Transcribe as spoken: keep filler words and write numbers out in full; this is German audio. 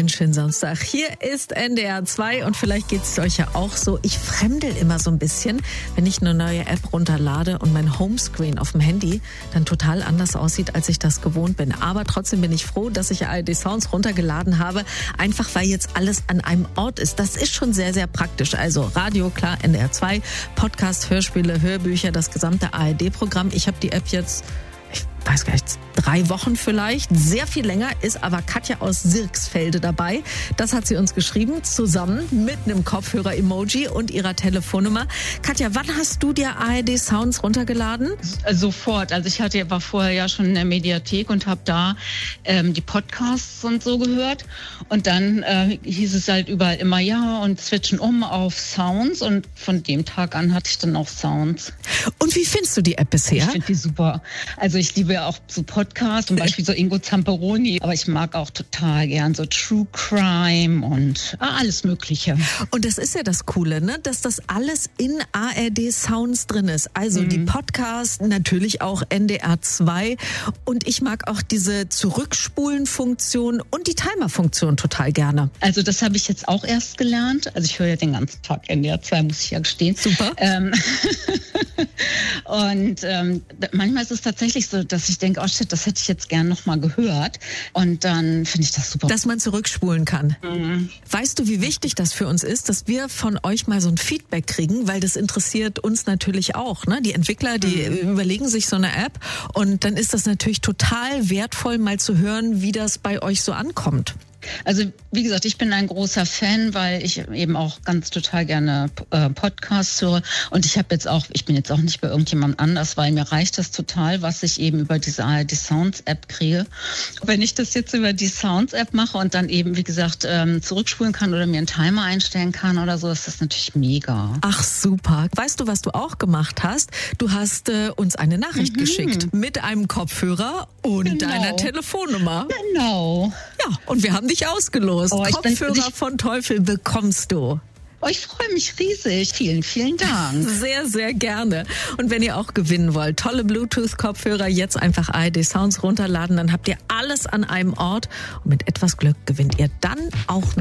einen schönen Samstag. Hier ist N D R zwei und vielleicht geht es euch ja auch so. Ich fremdel immer so ein bisschen, wenn ich eine neue App runterlade und mein Homescreen auf dem Handy dann total anders aussieht, als ich das gewohnt bin. Aber trotzdem bin ich froh, dass ich A R D Sounds runtergeladen habe, einfach weil jetzt alles an einem Ort ist. Das ist schon sehr, sehr praktisch. Also Radio, klar, N D R zwei, Podcast, Hörspiele, Hörbücher, das gesamte A R D-Programm. Ich habe die App jetzt, ich weiß gar nicht, drei Wochen vielleicht, sehr viel länger, ist aber Katja aus Sirksfelde dabei. Das hat sie uns geschrieben, zusammen mit einem Kopfhörer-Emoji und ihrer Telefonnummer. Katja, wann hast du dir A R D Sounds runtergeladen? Sofort. Also ich hatte, war vorher ja schon in der Mediathek und habe da ähm, die Podcasts und so gehört. Und dann äh, hieß es halt überall immer ja und switchen um auf Sounds. Und von dem Tag an hatte ich dann auch Sounds. Und wie findest du die App bisher? Ich finde die super. Also ich liebe ja auch so Podcasts, zum Beispiel so Ingo Zamperoni. Aber ich mag auch total gern so True Crime und ah, alles Mögliche. Und das ist ja das Coole, ne? Dass das alles in A R D Sounds drin ist. Also mhm. die Podcasts, natürlich auch N D R zwei. Und ich mag auch diese Zurückspulen-Funktion und die Timer-Funktion total gerne. Also das habe ich jetzt auch erst gelernt. Also ich höre ja den ganzen Tag N D R zwei, muss ich ja gestehen. Super. Ähm und ähm, manchmal ist es tatsächlich so, dass ich denke, oh shit, das hätte ich jetzt gern nochmal gehört. Und dann finde ich das super. Dass man zurückspulen kann. Mhm. Weißt du, wie wichtig das für uns ist, dass wir von euch mal so ein Feedback kriegen, weil das interessiert uns natürlich auch. Ne? Die Entwickler, die mhm. überlegen sich so eine App und dann ist das natürlich total wertvoll, mal zu hören, wie das bei euch so ankommt. Also wie gesagt, ich bin ein großer Fan, weil ich eben auch ganz total gerne äh, Podcasts höre und ich habe jetzt auch, ich bin jetzt auch nicht bei irgendjemand anders, weil mir reicht das total, was ich eben über diese A R D Sounds App kriege. Wenn ich das jetzt über die Sounds App mache und dann eben, wie gesagt, ähm, zurückspulen kann oder mir einen Timer einstellen kann oder so, ist das natürlich mega. Ach super. Weißt du, was du auch gemacht hast? Du hast äh, uns eine Nachricht mhm. geschickt mit einem Kopfhörer und genau. deiner Telefonnummer. Genau. Ja, und wir haben dich ausgelost. Oh, Kopfhörer bin, ich, von Teufel bekommst du. Oh, ich freue mich riesig. Vielen, vielen Dank. Sehr, sehr gerne. Und wenn ihr auch gewinnen wollt, tolle Bluetooth-Kopfhörer, jetzt einfach A R D Sounds runterladen, dann habt ihr alles an einem Ort und mit etwas Glück gewinnt ihr dann auch noch